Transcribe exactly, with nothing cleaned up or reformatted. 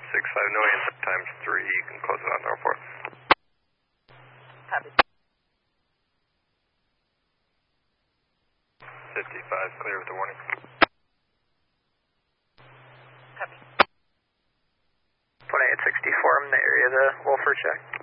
six five million times three, you can close it on the report. Copy. fifty-five, clear with the warning. Copy. twenty-eight sixty-four, I'm in the area of the Wolford check.